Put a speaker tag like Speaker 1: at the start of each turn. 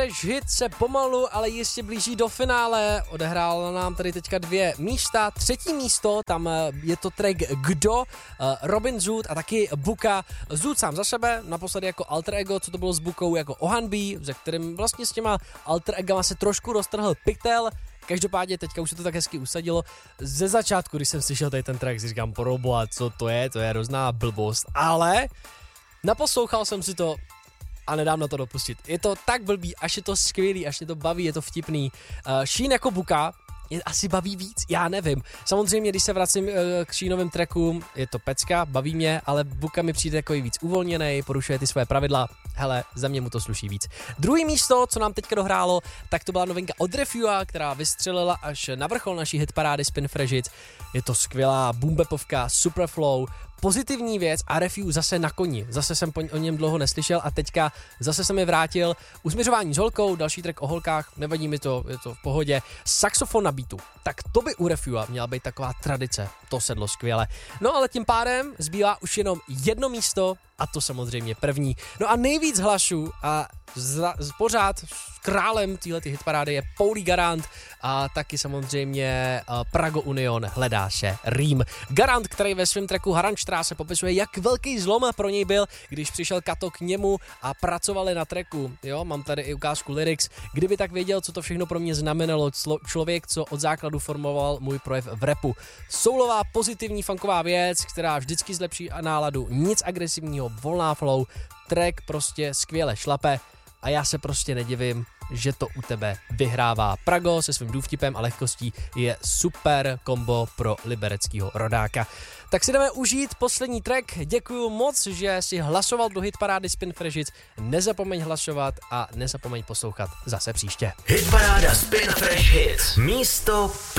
Speaker 1: Hit se pomalu, ale jistě blíží do finále. Odehrál nám tady teďka 2 místa. 3. místo, tam je to track Kdo, Robin Zoot a taky Buka. Zoot sám za sebe, naposledy jako alter ego, co to bylo s Bukou, jako Ohanby, ze kterým vlastně s těma alter egama se trošku roztrhl pytel. Každopádně teďka už se to tak hezky usadilo. Ze začátku, když jsem slyšel tady ten track, si říkám, poroboha, co to je hrozná blbost, ale naposlouchal jsem si to a nedám na to dopustit. Je to tak blbý, až je to skvělý, až mě to baví, je to vtipný. Sheen jako Buka je asi baví víc, já nevím. Samozřejmě, když se vracím k Sheenovým trackům, je to pecka, baví mě, ale Buka mi přijde takový víc uvolněnej, porušuje ty své pravidla. Hele, za mě mu to sluší víc. 2. místo, co nám teďka dohrálo, tak to byla novinka od Refua, která vystřelila až na vrchol naší hitparády Spin Fresh Hits. Je to skvělá boombapovka, super flow, pozitivní věc a Refu zase na koni. Zase jsem o něm dlouho neslyšel a teďka zase se mi vrátil. Usměřování s holkou, další track o holkách, nevadí mi to, je to v pohodě. Saxofon na beatu. Tak to by u Refua měla být taková tradice. To sedlo skvěle. No ale tím pádem zbývá už jenom 1 místo a to samozřejmě první. No a nejvíc hlasů a pořád králem téhleté hitparády je Paulie Garant a taky samozřejmě Prago Union hledá se Rým. Garant, který ve svém tracku Haranstraße popisuje, jak velký zlom pro něj byl, když přišel Kato k němu a pracovali na tracku. Jo, mám tady i ukázku lyrics. Kdyby tak věděl, co to všechno pro mě znamenalo, člověk, co od základu formoval můj projev v rapu. Soulová, pozitivní funková věc, která vždycky zlepší náladu, nic agresivního, volná flow, track prostě skvěle šlape a já se prostě nedivím, že to u tebe vyhrává. Prago se svým důvtipem a lehkostí je super kombo pro libereckýho rodáka. Tak si jdeme užít poslední track. Děkuju moc, že si hlasoval do hitparády Spin Fresh Hits. Nezapomeň hlasovat a nezapomeň poslouchat zase příště.
Speaker 2: Hitparáda Spin Fresh Hits. Místo